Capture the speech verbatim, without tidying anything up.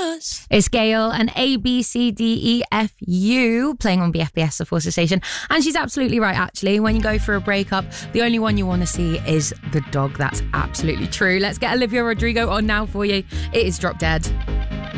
us. It's Gail and A, B, C, D, E, F, U playing on B F B S, the Forces Station. And she's absolutely right, actually. When you go through a breakup, the only one you want to see is the dog. That's absolutely true. Let's get Olivia Rodrigo on now for you. It is Drop Dead.